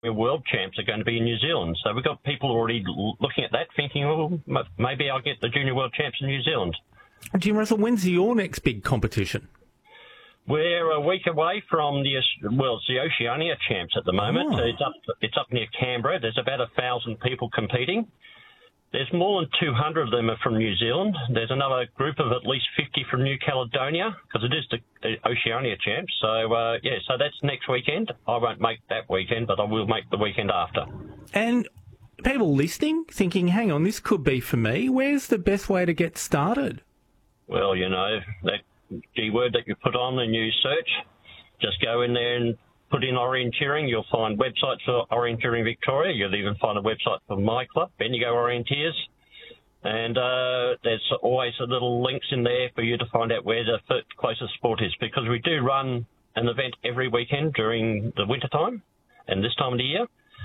world champs are going to be in New Zealand. So we've got people already looking at that, thinking, well, maybe I'll get the junior world champs in New Zealand. Jim Russell, when's your next big competition? We're a week away from it's the Oceania champs at the moment. Oh. It's up near Canberra. There's about 1,000 people competing. There's more than 200 of them are from New Zealand. There's another group of at least 50 from New Caledonia, because it is the Oceania champs. So, so that's next weekend. I won't make that weekend, but I will make the weekend after. And people listening, thinking, hang on, this could be for me. Where's the best way to get started? Well, that keyword that you put on and you search, just go in there and put in orienteering. You'll find websites for Orienteering Victoria. You'll even find a website for my club, Bendigo Orienteers. And there's always a little links in there for you to find out where the closest sport is, because we do run an event every weekend during the winter time and this time of the year.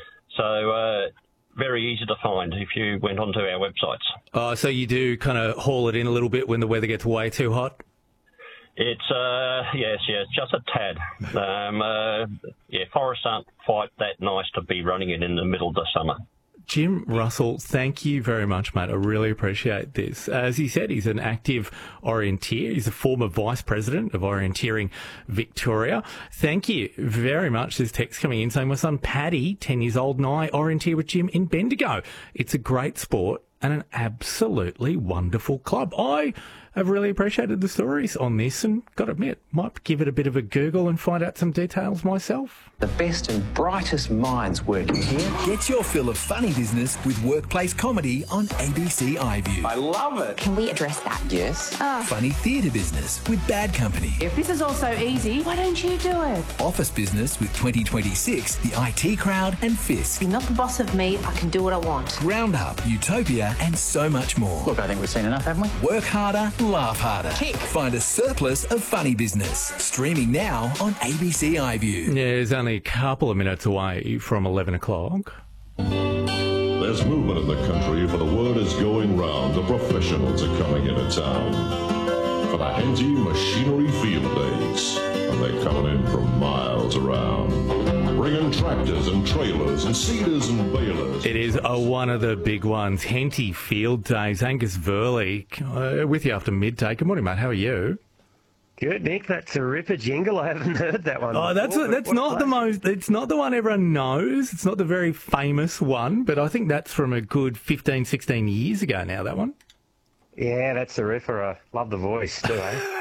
So very easy to find if you went onto our websites. Oh, so you do kind of haul it in a little bit when the weather gets way too hot? It's, yes, just a tad. Forests aren't quite that nice to be running it in the middle of the summer. Jim Russell, thank you very much, mate. I really appreciate this. As he said, he's an active orienteer. He's a former vice president of Orienteering Victoria. Thank you very much. There's text coming in saying, my son Paddy, 10 years old, and I orienteer with Jim in Bendigo. It's a great sport and an absolutely wonderful club. I have really appreciated the stories on this and, got to admit, might give it a bit of a Google and find out some details myself. The best and brightest minds working here. Get your fill of funny business with workplace comedy on ABC iView. I love it. Can we address that? Yes. Funny theatre business with Bad Company. If this is all so easy, why don't you do it? Office business with 2026, The IT Crowd and Fisk. You're not the boss of me. I can do what I want. Roundup, Utopia and so much more. Look, I think we've seen enough, haven't we? Work harder, laugh harder. Kick. Find a surplus of funny business. Streaming now on ABC iView. Yeah, there's only a couple of minutes away from 11 o'clock. There's movement in the country, for the word is going round. The professionals are coming into town for the Henty Machinery Field Days, and they're coming in from miles around, bringing tractors and trailers and seeders and balers. It is one of the big ones, Henty Field Days. Angus Verley with you after midday. Good morning, mate. How are you? Good, Nick. That's a ripper jingle. I haven't heard that one. Oh, that's not the most. It's not the one everyone knows. It's not the very famous one, but I think that's from a good 15, 16 years ago now. That one. Yeah, that's the ripper. I love the voice too.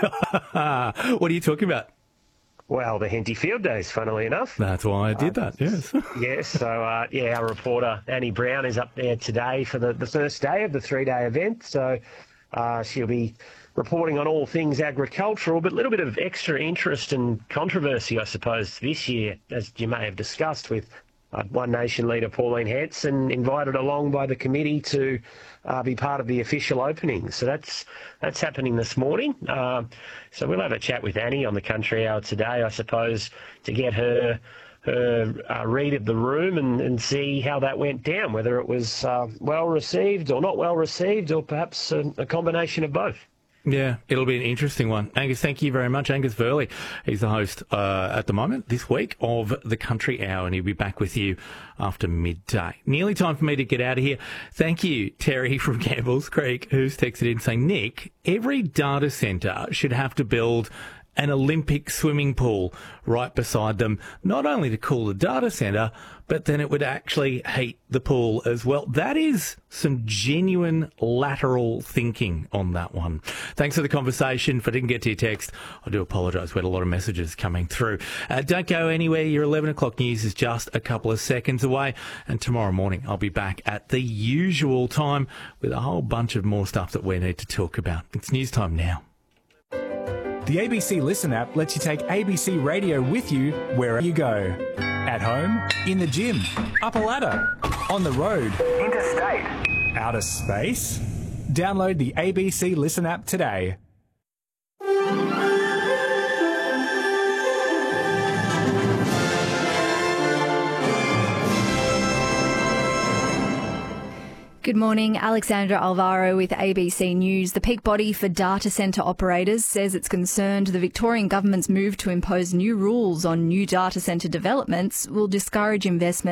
What are you talking about? Well, the Henty Field Days, funnily enough. That's why I did that. Yes. Yes. So, our reporter Annie Brown is up there today for the first day of the 3-day event. So, she'll be reporting on all things agricultural, but a little bit of extra interest and controversy, I suppose, this year, as you may have discussed, with One Nation leader Pauline Hanson invited along by the committee to be part of the official opening. So that's happening this morning. So we'll have a chat with Annie on the Country Hour today, I suppose, to get her read of the room and see how that went down, whether it was well received or not well received, or perhaps a combination of both. Yeah, it'll be an interesting one. Angus, thank you very much. Angus Verley, he's the host at the moment this week of the Country Hour, and he'll be back with you after midday. Nearly time for me to get out of here. Thank you, Terry from Campbell's Creek, who's texted in saying, Nick, every data centre should have to build an Olympic swimming pool right beside them, not only to cool the data centre, but then it would actually heat the pool as well. That is some genuine lateral thinking on that one. Thanks for the conversation. If I didn't get to your text, I do apologise. We had a lot of messages coming through. Don't go anywhere. Your 11 o'clock news is just a couple of seconds away. And tomorrow morning, I'll be back at the usual time with a whole bunch of more stuff that we need to talk about. It's news time now. The ABC Listen app lets you take ABC Radio with you wherever you go. At home, in the gym, up a ladder, on the road, interstate, outer space. Download the ABC Listen app today. Good morning, Alexandra Alvaro with ABC News. The peak body for data centre operators says it's concerned the Victorian government's move to impose new rules on new data centre developments will discourage investment